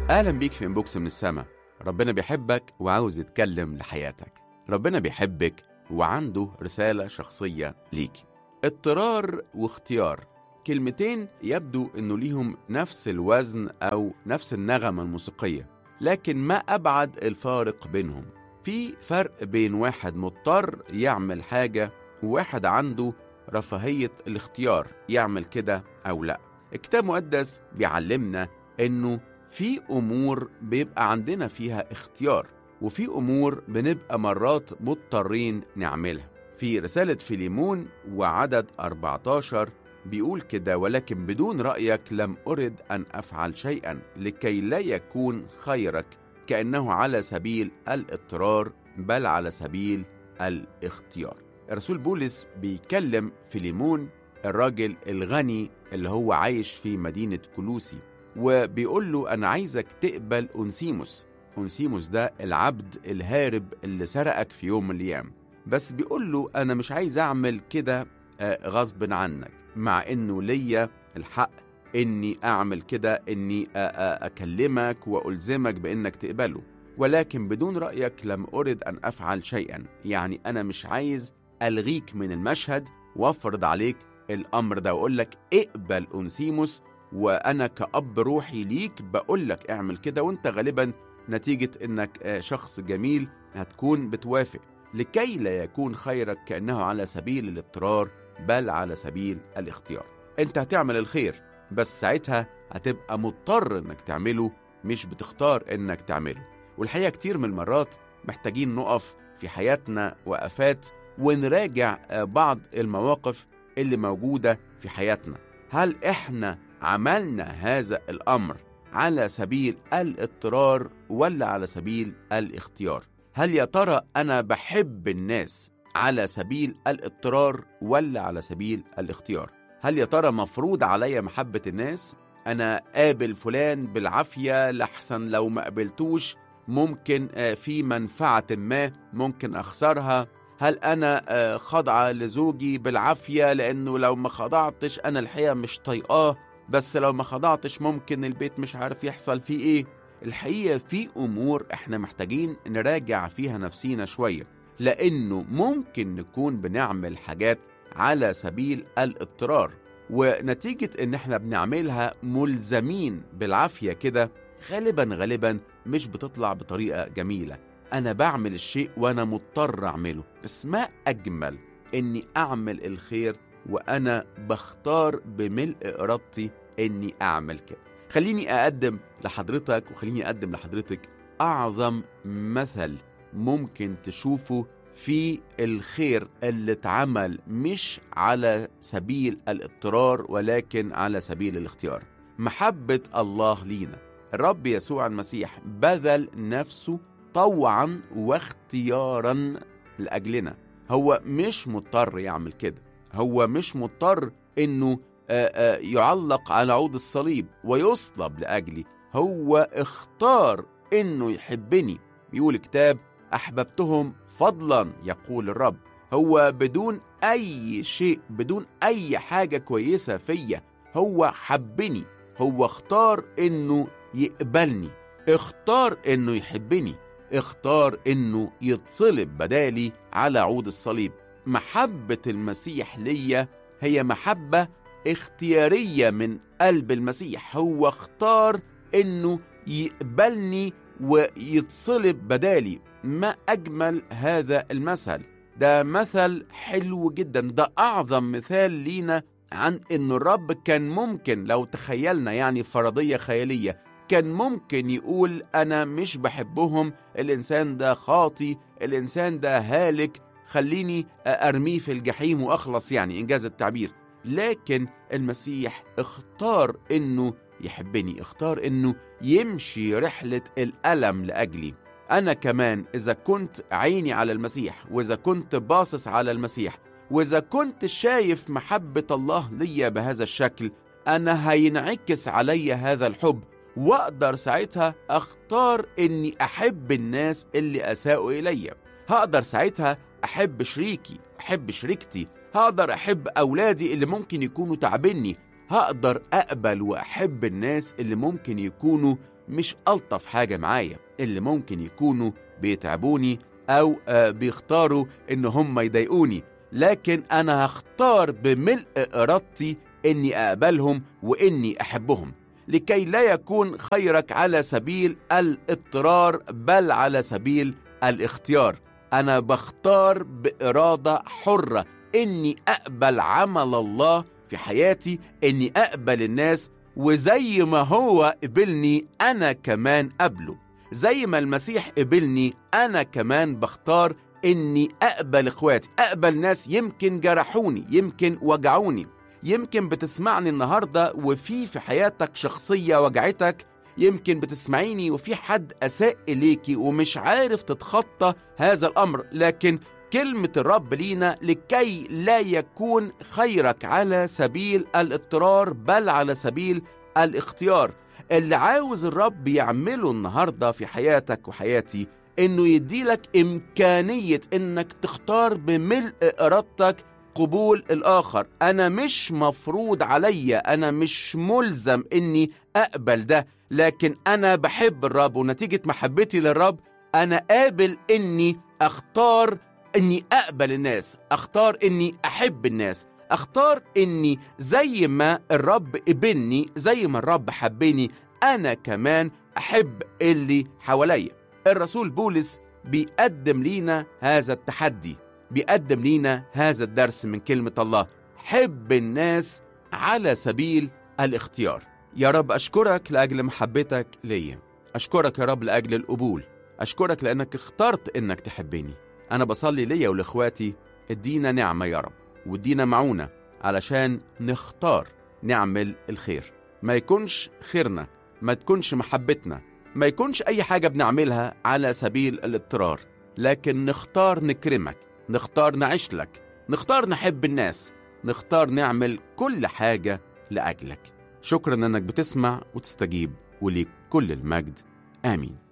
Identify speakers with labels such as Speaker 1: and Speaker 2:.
Speaker 1: أهلا بيك في إنبوكس من السما. ربنا بيحبك وعاوز يتكلم لحياتك. ربنا بيحبك وعنده رسالة شخصية ليك. اضطرار واختيار، كلمتين يبدو إنه ليهم نفس الوزن أو نفس النغمة الموسيقية، لكن ما أبعد الفارق بينهم. في فرق بين واحد مضطر يعمل حاجة وواحد عنده رفاهية الاختيار يعمل كده أو لا. الكتاب المقدس بيعلمنا إنه في أمور بيبقى عندنا فيها اختيار، وفي أمور بنبقى مرات مضطرين نعملها. في رسالة فيليمون وعدد 14 بيقول كده: ولكن بدون رأيك لم أرد أن أفعل شيئا لكي لا يكون خيرك كأنه على سبيل الاضطرار بل على سبيل الاختيار. الرسول بولس بيكلم فيليمون الراجل الغني اللي هو عايش في مدينة كولوسي، وبيقول له أنا عايزك تقبل أونسيموس. أونسيموس ده العبد الهارب اللي سرقك في يوم من الأيام، بس بيقول له أنا مش عايز أعمل كده غصب عنك، مع إنه ليا الحق إني أعمل كده، إني أكلمك وألزمك بإنك تقبله، ولكن بدون رأيك لم أرد أن أفعل شيئا. يعني أنا مش عايز ألغيك من المشهد وأفرض عليك الأمر ده وأقول لك اقبل أونسيموس، وأنا كأب روحي ليك بقول لك اعمل كده، وانت غالبا نتيجة انك شخص جميل هتكون بتوافق، لكي لا يكون خيرك كأنه على سبيل الاضطرار بل على سبيل الاختيار. انت هتعمل الخير، بس ساعتها هتبقى مضطر انك تعمله، مش بتختار انك تعمله. والحقيقة كتير من المرات محتاجين نقف في حياتنا وقفات ونراجع بعض المواقف اللي موجودة في حياتنا. هل احنا عملنا هذا الأمر على سبيل الاضطرار ولا على سبيل الاختيار؟ هل يا ترى أنا بحب الناس على سبيل الاضطرار ولا على سبيل الاختيار؟ هل يا ترى مفروض عليا محبة الناس؟ أنا قابل فلان بالعافية لحسن لو ما قابلتوش ممكن في منفعة ما ممكن أخسرها. هل أنا خضعة لزوجي بالعافية لأنه لو ما خضعتش أنا الحقيقة مش طايقاه، بس لو ما خضعتش ممكن البيت مش عارف يحصل فيه إيه؟ الحقيقة في أمور إحنا محتاجين نراجع فيها نفسينا شوية، لأنه ممكن نكون بنعمل حاجات على سبيل الاضطرار، ونتيجة إن إحنا بنعملها ملزمين بالعافية كده غالبا مش بتطلع بطريقة جميلة. أنا بعمل الشيء وأنا مضطر أعمله، بس ما أجمل إني أعمل الخير وأنا بختار بملء إرادتي إني أعمل كده. خليني أقدم لحضرتك وخليني أقدم لحضرتك أعظم مثل ممكن تشوفه في الخير اللي اتعمل مش على سبيل الاضطرار ولكن على سبيل الاختيار. محبة الله لينا. الرب يسوع المسيح بذل نفسه طوعا واختيارا لأجلنا. هو مش مضطر يعمل كده، هو مش مضطر إنه يعلق على عود الصليب ويصلب لأجلي. هو اختار إنه يحبني. بيقول الكتاب أحببتهم فضلا يقول الرب. هو بدون أي شيء، بدون أي حاجة كويسة فيا، هو حبني. هو اختار إنه يقبلني، اختار إنه يحبني، اختار إنه يتصلب بدالي على عود الصليب. محبة المسيح ليا هي محبة اختيارية من قلب المسيح. هو اختار إنه يقبلني ويتصلب بدالي. ما أجمل هذا المثل. ده مثل حلو جدا، ده أعظم مثال لينا عن إنه الرب كان ممكن، لو تخيلنا يعني فرضية خيالية، كان ممكن يقول أنا مش بحبهم، الإنسان ده خاطي، الإنسان ده هالك، خليني أرميه في الجحيم وأخلص، يعني إنجاز التعبير. لكن المسيح اختار إنه يحبني، اختار إنه يمشي رحلة الألم لأجلي. أنا كمان إذا كنت عيني على المسيح، وإذا كنت باصص على المسيح، وإذا كنت شايف محبة الله لي بهذا الشكل، أنا هينعكس علي هذا الحب، وأقدر ساعتها أختار إني أحب الناس اللي أساءوا إلي. هقدر ساعتها أحب شريكي، أحب شريكتي، هقدر أحب أولادي اللي ممكن يكونوا تعبني، هقدر أقبل وأحب الناس اللي ممكن يكونوا مش ألطف حاجة معايا، اللي ممكن يكونوا بيتعبوني أو بيختاروا إن هم يضايقوني، لكن أنا هختار بملء إرادتي إني أقبلهم وإني أحبهم، لكي لا يكون خيرك على سبيل الاضطرار بل على سبيل الاختيار. أنا بختار بإرادة حرة إني أقبل عمل الله في حياتي، إني أقبل الناس، وزي ما هو قبلني أنا كمان قبله، زي ما المسيح قبلني أنا كمان بختار إني أقبل إخواتي، أقبل ناس يمكن جرحوني، يمكن وجعوني، يمكن بتسمعني النهاردة وفي حياتك شخصية وجعتك، يمكن بتسمعيني وفي حد أساء إليكي ومش عارف تتخطى هذا الأمر، لكن كلمة الرب لينا لكي لا يكون خيرك على سبيل الاضطرار بل على سبيل الاختيار. اللي عاوز الرب يعمله النهاردة في حياتك وحياتي إنه يديلك إمكانية إنك تختار بملء إرادتك قبول الآخر. أنا مش مفروض عليا، أنا مش ملزم إني أقبل ده، لكن أنا بحب الرب، ونتيجة محبتي للرب أنا قابل إني أختار إني أقبل الناس، أختار إني أحب الناس، أختار إني زي ما الرب قبلني، زي ما الرب حبني، أنا كمان أحب اللي حواليا. الرسول بولس بيقدم لينا هذا التحدي، بيقدم لينا هذا الدرس من كلمة الله: حب الناس على سبيل الاختيار. يا رب أشكرك لأجل محبتك ليا، أشكرك يا رب لأجل القبول، أشكرك لأنك اخترت إنك تحبني. أنا بصلي ليا ولإخواتي ادينا نعمة يا رب، وادينا معونة علشان نختار نعمل الخير، ما يكونش خيرنا، ما تكونش محبتنا، ما يكونش أي حاجة بنعملها على سبيل الاضطرار، لكن نختار نكرمك، نختار نعيش لك، نختار نحب الناس، نختار نعمل كل حاجة لأجلك. شكرا أنك بتسمع وتستجيب، وليك كل المجد. آمين.